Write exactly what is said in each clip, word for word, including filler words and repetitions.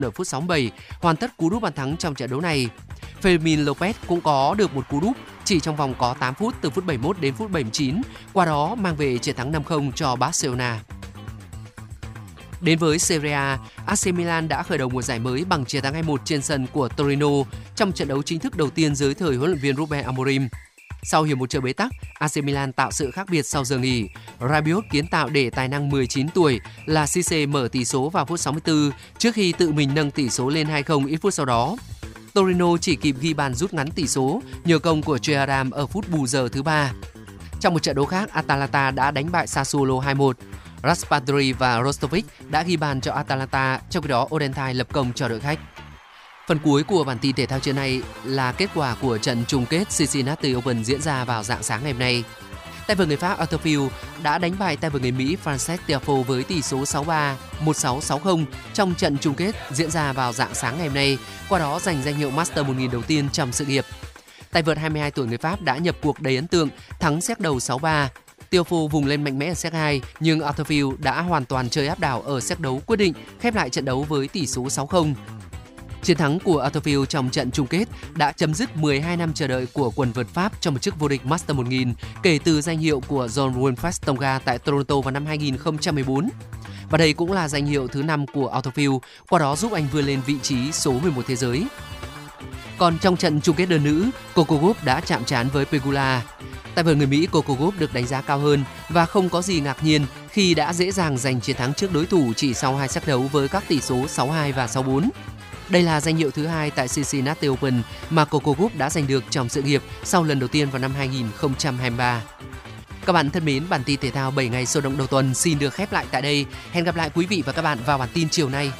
ở phút sáu mươi bảy hoàn tất cú đúp bàn thắng trong trận đấu này. Fermin Lopez cũng có được một cú đúp chỉ trong vòng có tám phút từ phút bảy mươi mốt đến phút bảy mươi chín, qua đó mang về chiến thắng năm không cho Barcelona. Đến với Serie A, a xê Milan đã khởi đầu mùa giải mới bằng chiến thắng hai một trên sân của Torino trong trận đấu chính thức đầu tiên dưới thời huấn luyện viên Ruben Amorim. Sau hiệp một trận bế tắc, a xê Milan tạo sự khác biệt sau giờ nghỉ. Rabiot kiến tạo để tài năng mười chín tuổi là Cisse mở tỷ số vào phút sáu mươi tư trước khi tự mình nâng tỷ số lên hai không ít phút sau đó. Torino chỉ kịp ghi bàn rút ngắn tỷ số nhờ công của Thuram ở phút bù giờ thứ ba. Trong một trận đấu khác, Atalanta đã đánh bại Sassuolo hai một. Raspadori và Rostovic đã ghi bàn cho Atalanta, trong khi đó Odenthal lập công cho đội khách. Phần cuối của bản tin thể thao trưa nay là kết quả của trận chung kết Cincinnati Open diễn ra vào rạng sáng ngày hôm nay. Tay vợt người Pháp Arthur Fils đã đánh bại tay vợt người Mỹ Frances Tiafoe với tỷ số sáu ba, một sáu, sáu không trong trận chung kết diễn ra vào rạng sáng ngày hôm nay, qua đó giành danh hiệu Master một nghìn đầu tiên trong sự nghiệp. Tay vợt hai mươi hai tuổi người Pháp đã nhập cuộc đầy ấn tượng, thắng set đầu sáu ba. Tiafoe vùng lên mạnh mẽ ở set hai, nhưng Arthur Fils đã hoàn toàn chơi áp đảo ở set đấu quyết định, khép lại trận đấu với tỷ số sáu không. Chiến thắng của Arthur Fils trong trận chung kết đã chấm dứt mười hai năm chờ đợi của quần vợt Pháp trong một chức vô địch Master một nghìn kể từ danh hiệu của John Wilfred Tsonga tại Toronto vào năm hai nghìn không trăm mười bốn. Và đây cũng là danh hiệu thứ năm của Arthur Fils, qua đó giúp anh vươn lên vị trí số mười một thế giới. Còn trong trận chung kết đơn nữ, Coco Gauff đã chạm trán với Pegula. Tay vợt người Mỹ Coco Gauff được đánh giá cao hơn và không có gì ngạc nhiên khi đã dễ dàng giành chiến thắng trước đối thủ chỉ sau hai set đấu với các tỷ số sáu hai và sáu bốn. Đây là danh hiệu thứ hai tại Cincinnati Open mà Coco Gauff đã giành được trong sự nghiệp sau lần đầu tiên vào năm hai nghìn không trăm hai mươi ba. Các bạn thân mến, bản tin thể thao bảy ngày sôi động đầu tuần xin được khép lại tại đây. Hẹn gặp lại quý vị và các bạn vào bản tin chiều nay.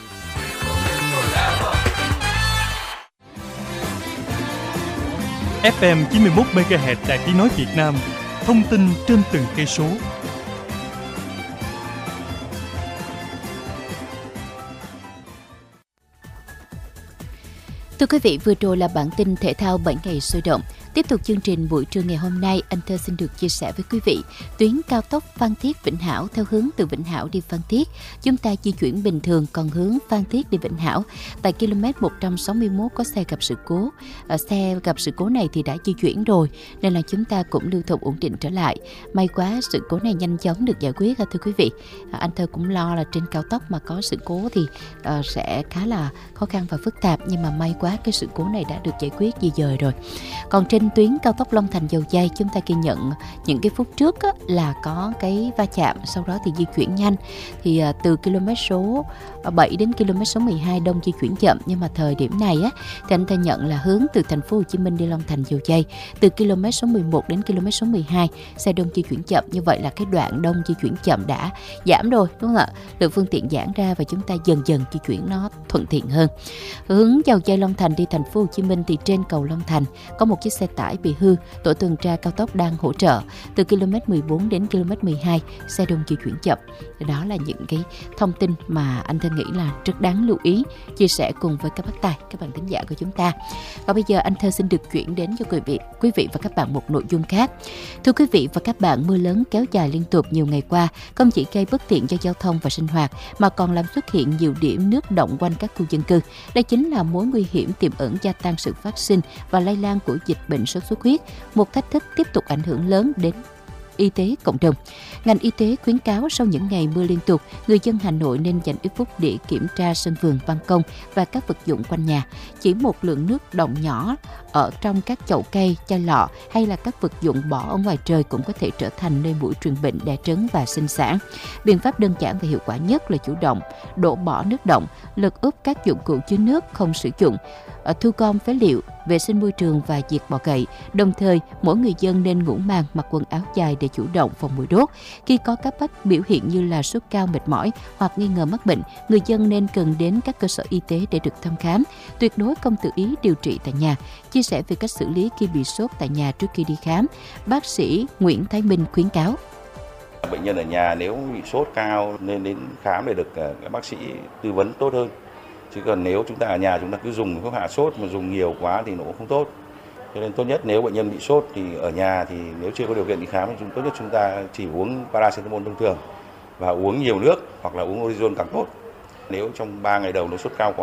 ép em chín mươi mốt mê ga héc Đài Tiếng nói Việt Nam, thông tin trên từng cây số. Thưa quý vị, vừa rồi là bản tin thể thao bảy ngày sôi động. Tiếp tục chương trình buổi trưa ngày hôm nay, anh Thơ xin được chia sẻ với quý vị tuyến cao tốc Phan Thiết Vĩnh Hảo theo hướng từ Vĩnh Hảo đi Phan Thiết. Chúng ta di chuyển bình thường, còn hướng Phan Thiết đi Vĩnh Hảo tại km một trăm sáu mươi mốt có xe gặp sự cố. À, xe gặp sự cố này thì đã di chuyển rồi nên là chúng ta cũng lưu thông ổn định trở lại. May quá sự cố này nhanh chóng được giải quyết thưa quý vị. À, anh Thơ cũng lo là trên cao tốc mà có sự cố thì à, sẽ khá là khó khăn và phức tạp, nhưng mà may quá cái sự cố này đã được giải quyết di dời rồi. Còn trên tuyến cao tốc Long Thành Dầu Giây, chúng ta ghi nhận những cái phút trước á, là có cái va chạm, sau đó thì di chuyển nhanh. Thì à, từ km số bảy đến km số mười hai đông di chuyển chậm, nhưng mà thời điểm này á thì anh ta nhận là hướng từ thành phố Hồ Chí Minh đi Long Thành Dầu Giây, từ km số mười một đến km số mười hai xe đông di chuyển chậm. Như vậy là cái đoạn đông di chuyển chậm đã giảm rồi, đúng không ạ? Lượng phương tiện giãn ra và chúng ta dần dần di chuyển nó thuận tiện hơn. Hướng Dầu Giây Long Thành đi thành phố Hồ Chí Minh thì trên cầu Long Thành có một chiếc xe tải bị hư, tổ tuần tra cao tốc đang hỗ trợ. Từ km mười bốn đến km mười hai xe đông di chuyển chậm. Đó là những cái thông tin mà anh Thơ nghĩ là rất đáng lưu ý chia sẻ cùng với các bác tài, các bạn thính giả của chúng ta. Và bây giờ anh Thơ xin được chuyển đến cho quý vị, quý vị và các bạn một nội dung khác. Thưa quý vị và các bạn, mưa lớn kéo dài liên tục nhiều ngày qua không chỉ gây bất tiện cho giao thông và sinh hoạt mà còn làm xuất hiện nhiều điểm nước đọng quanh các khu dân cư. Đây chính là mối nguy hiểm tiềm ẩn gia tăng sự phát sinh và lây lan của dịch bệnh sốt xuất huyết, một thách thức tiếp tục ảnh hưởng lớn đến y tế cộng đồng. Ngành y tế khuyến cáo sau những ngày mưa liên tục, người dân Hà Nội nên dành ít phút để kiểm tra sân vườn, ban công và các vật dụng quanh nhà. Chỉ một lượng nước đọng nhỏ ở trong các chậu cây, chai lọ hay là các vật dụng bỏ ở ngoài trời cũng có thể trở thành nơi muỗi truyền bệnh, đẻ trứng và sinh sản. Biện pháp đơn giản và hiệu quả nhất là chủ động đổ bỏ nước đọng, lật úp các dụng cụ chứa nước không sử dụng, thu gom phế liệu, vệ sinh môi trường và diệt bọ gậy. Đồng thời, mỗi người dân nên ngủ màn, mặc quần áo dài để chủ động phòng muỗi đốt. Khi có các biểu hiện như là sốt cao, mệt mỏi hoặc nghi ngờ mắc bệnh, người dân nên cần đến các cơ sở y tế để được thăm khám. Tuyệt đối không tự ý điều trị tại nhà. Chia sẻ về cách xử lý khi bị sốt tại nhà trước khi đi khám, bác sĩ Nguyễn Thái Minh khuyến cáo. Bệnh nhân ở nhà nếu bị sốt cao nên đến khám để được các bác sĩ tư vấn tốt hơn. Chứ còn nếu chúng ta ở nhà chúng ta cứ dùng thuốc hạ sốt mà dùng nhiều quá thì nó cũng không tốt. Cho nên tốt nhất nếu bệnh nhân bị sốt thì ở nhà thì nếu chưa có điều kiện đi khám thì tốt nhất chúng ta chỉ uống paracetamol thông thường và uống nhiều nước hoặc là uống orezon càng tốt. Nếu trong ba ngày đầu nó sốt cao quá